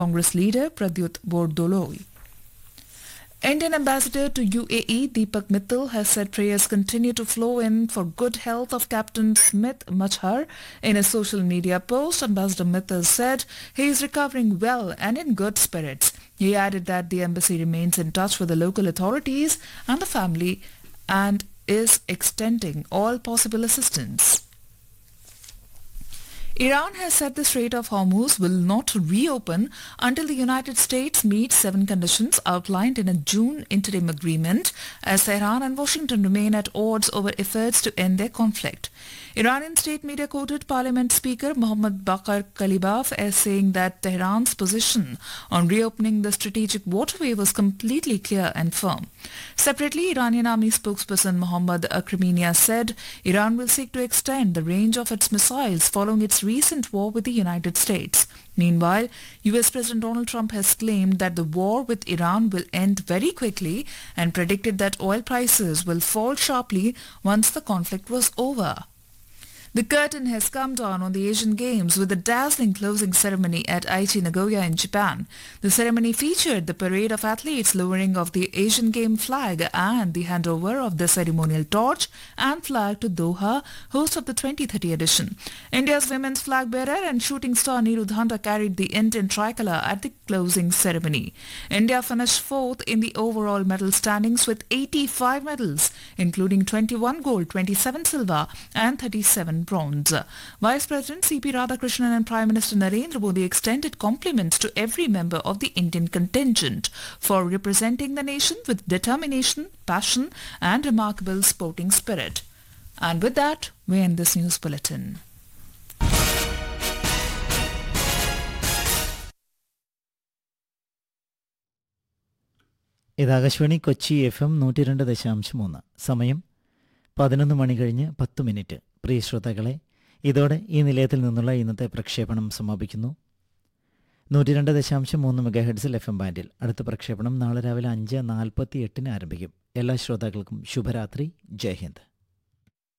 Congress leader Pradyut Bordoloi. Indian ambassador to UAE Deepak Mittal has said prayers continue to flow in for good health of Captain Smith Machhar. In a social media post, Ambassador Mittal said he is recovering well and in good spirits. He added that the embassy remains in touch with the local authorities and the family and is extending all possible assistance. Iran has said the Strait of Hormuz will not reopen until the United States meets 7 conditions outlined in a June interim agreement, as Tehran and Washington remain at odds over efforts to end their conflict. Iranian state media quoted Parliament Speaker Mohammad Bakr Kalibaf as saying that Tehran's position on reopening the strategic waterway was completely clear and firm. Separately, Iranian army spokesperson Mohammad Akraminia said Iran will seek to extend the range of its missiles following its recent war with the United States. Meanwhile, US President Donald Trump has claimed that the war with Iran will end very quickly and predicted that oil prices will fall sharply once the conflict was over. The curtain has come down on the Asian Games with a dazzling closing ceremony at Aichi, Nagoya in Japan. The ceremony featured the parade of athletes lowering of the Asian Game flag and the handover of the ceremonial torch and flag to Doha, host of the 2030 edition. India's women's flag bearer and shooting star Neeru Dhanda carried the Indian tricolour at the closing ceremony. India finished 4th in the overall medal standings with 85 medals, including 21 gold, 27 silver and 37 bronze. Vice President C.P. Radhakrishnan and Prime Minister Narendra Modi extended compliments to every member of the Indian contingent for representing the nation with determination, passion and remarkable sporting spirit. And with that, we end this news bulletin. ഇത് Akashvani Kochi FM 102.3 സമയം 11 മണി കഴിഞ്ഞ് 10 minute. പ്രിയ ശ്രോതാക്കളെ, ഇതോടെ ഈ നിലയത്തിൽ നിന്നുള്ള ഇന്നത്തെ പ്രക്ഷേപണം സമാപിക്കുന്നു. 102.3 മെഗാഹെർട്സിൽ FM ബാൻഡിൽ അടുത്ത പ്രക്ഷേപണം നാളെ രാവിലെ 5:48 ആരംഭിക്കും. എല്ലാ ശ്രോതാക്കൾക്കും ശുഭരാത്രി. ജയ് ഹിന്ദ്.